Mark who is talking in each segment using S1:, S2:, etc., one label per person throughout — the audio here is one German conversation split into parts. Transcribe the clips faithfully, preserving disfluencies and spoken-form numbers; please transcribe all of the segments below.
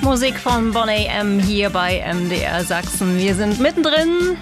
S1: Musik von Boney M. hier bei M D R Sachsen. Wir sind mittendrin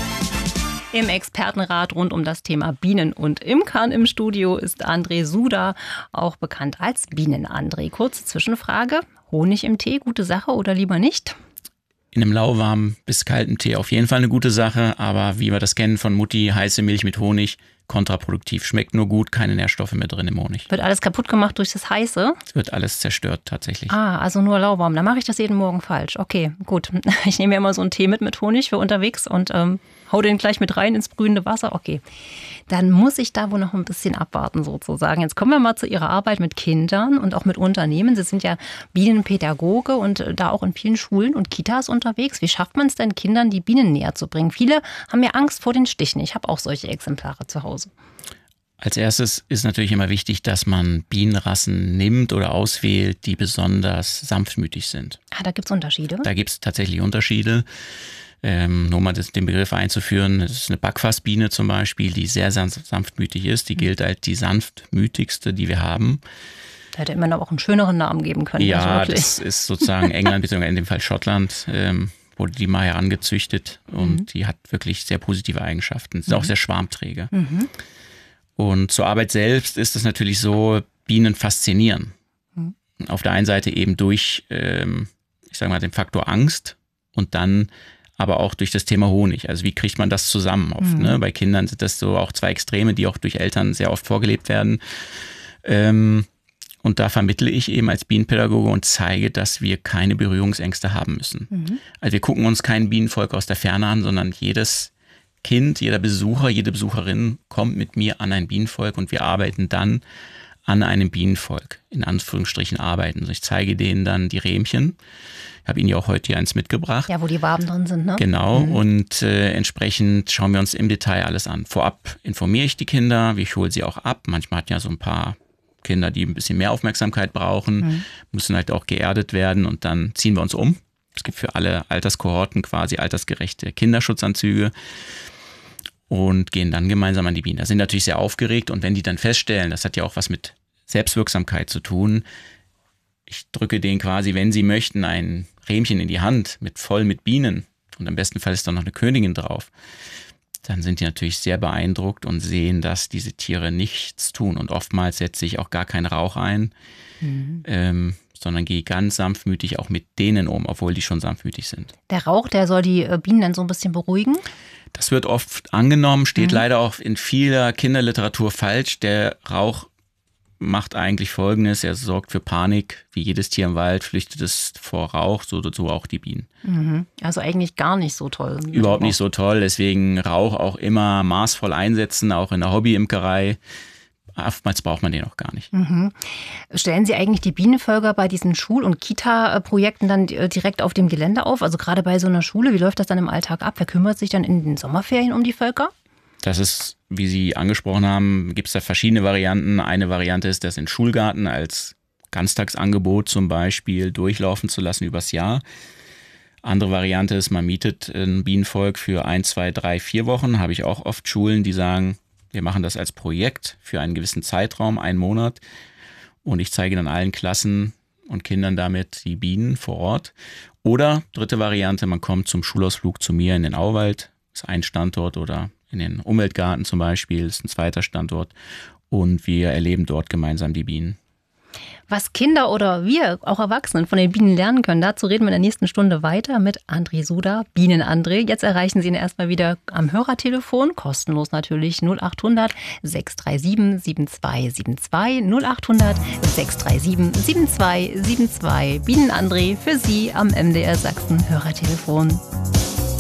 S1: im Expertenrat rund um das Thema Bienen und Imkern. Im Studio ist André Suda, auch bekannt als Bienen-André. Kurze Zwischenfrage: Honig im Tee, gute Sache oder lieber nicht?
S2: In einem lauwarmen bis kalten Tee auf jeden Fall eine gute Sache, aber wie wir das kennen von Mutti, heiße Milch mit Honig, kontraproduktiv. Schmeckt nur gut, keine Nährstoffe mehr drin im Honig.
S1: Wird alles kaputt gemacht durch das Heiße?
S2: Es wird alles zerstört tatsächlich.
S1: Ah, also nur lauwarm. Dann mache ich das jeden Morgen falsch. Okay, gut. Ich nehme ja immer so einen Tee mit mit Honig für unterwegs und ähm, hau den gleich mit rein ins brühende Wasser. Okay, dann muss ich da wohl noch ein bisschen abwarten sozusagen. Jetzt kommen wir mal zu Ihrer Arbeit mit Kindern und auch mit Unternehmen. Sie sind ja Bienenpädagoge und da auch in vielen Schulen und Kitas unterwegs. Wie schafft man es denn, Kindern die Bienen näher zu bringen? Viele haben ja Angst vor den Stichen. Ich habe auch solche Exemplare zu Hause.
S2: Als erstes ist natürlich immer wichtig, dass man Bienenrassen nimmt oder auswählt, die besonders sanftmütig sind.
S1: Ah, da gibt es Unterschiede?
S2: Da gibt es tatsächlich Unterschiede. Ähm, nur mal das, den Begriff einzuführen, das ist eine Backfassbiene zum Beispiel, die sehr, sehr sanftmütig ist. Die gilt als die sanftmütigste, die wir haben.
S1: Da hätte man aber auch einen schöneren Namen geben können.
S2: Ja,
S1: also
S2: das ist sozusagen England, beziehungsweise in dem Fall Schottland, ähm, wurde die mal herangezüchtet und mhm. die hat wirklich sehr positive Eigenschaften. Ist mhm. auch sehr schwarmträge. Mhm. Und zur Arbeit selbst ist es natürlich so, Bienen faszinieren. Mhm. Auf der einen Seite eben durch, ähm, ich sage mal, den Faktor Angst und dann aber auch durch das Thema Honig. Also wie kriegt man das zusammen oft? Mhm. Ne? Bei Kindern sind das so auch zwei Extreme, die auch durch Eltern sehr oft vorgelebt werden. Ähm, und da vermittle ich eben als Bienenpädagoge und zeige, dass wir keine Berührungsängste haben müssen. Mhm. Also wir gucken uns kein Bienenvolk aus der Ferne an, sondern jedes Kind, jeder Besucher, jede Besucherin kommt mit mir an ein Bienenvolk und wir arbeiten dann an einem Bienenvolk, in Anführungsstrichen arbeiten. Also ich zeige denen dann die Rähmchen. Ich habe Ihnen ja auch heute hier eins mitgebracht.
S1: Ja, wo die Waben drin sind, ne?
S2: Genau, mhm. und äh, entsprechend schauen wir uns im Detail alles an. Vorab informiere ich die Kinder, ich hole sie auch ab. Manchmal hat ja so ein paar Kinder, die ein bisschen mehr Aufmerksamkeit brauchen, mhm. müssen halt auch geerdet werden und dann ziehen wir uns um. Es gibt für alle Alterskohorten quasi altersgerechte Kinderschutzanzüge und gehen dann gemeinsam an die Bienen. Da sind natürlich sehr aufgeregt und wenn die dann feststellen, das hat ja auch was mit Selbstwirksamkeit zu tun, ich drücke denen quasi, wenn sie möchten, ein Rähmchen in die Hand mit voll mit Bienen und am besten Fall ist da noch eine Königin drauf, dann sind die natürlich sehr beeindruckt und sehen, dass diese Tiere nichts tun und oftmals setze ich auch gar keinen Rauch ein, mhm. ähm, sondern gehe ganz sanftmütig auch mit denen um, obwohl die schon sanftmütig sind.
S1: Der Rauch, der soll die Bienen dann so ein bisschen beruhigen?
S2: Das wird oft angenommen, steht
S1: mhm.
S2: leider auch in vieler Kinderliteratur falsch. Der Rauch macht eigentlich Folgendes, er sorgt für Panik. Wie jedes Tier im Wald flüchtet es vor Rauch, so, so auch die Bienen.
S1: Mhm. Also eigentlich gar nicht so toll.
S2: Überhaupt nicht so toll, deswegen Rauch auch immer maßvoll einsetzen, auch in der Hobbyimkerei. Oftmals braucht man den auch gar nicht.
S1: Mhm. Stellen Sie eigentlich die Bienenvölker bei diesen Schul- und Kita-Projekten dann direkt auf dem Gelände auf? Also gerade bei so einer Schule, wie läuft das dann im Alltag ab? Wer kümmert sich dann in den Sommerferien um die Völker?
S2: Das ist, wie Sie angesprochen haben, gibt es da verschiedene Varianten. Eine Variante ist, das in Schulgarten als Ganztagsangebot zum Beispiel durchlaufen zu lassen übers Jahr. Andere Variante ist, man mietet ein Bienenvolk für ein, zwei, drei, vier Wochen. Habe ich auch oft Schulen, die sagen, wir machen das als Projekt für einen gewissen Zeitraum, einen Monat. Und ich zeige dann allen Klassen und Kindern damit die Bienen vor Ort. Oder dritte Variante, man kommt zum Schulausflug zu mir in den Auwald. Das ist ein Standort oder in den Umweltgarten zum Beispiel, das ist ein zweiter Standort. Und wir erleben dort gemeinsam die Bienen.
S1: Was Kinder oder wir, auch Erwachsene, von den Bienen lernen können, dazu reden wir in der nächsten Stunde weiter mit André Suda, Bienen-André. Jetzt erreichen Sie ihn erstmal wieder am Hörertelefon, kostenlos natürlich, null acht hundert, sechs drei sieben, sieben zwei sieben zwei, null acht hundert, sechs drei sieben, sieben zwei sieben zwei. Bienen-André für Sie am M D R Sachsen Hörertelefon.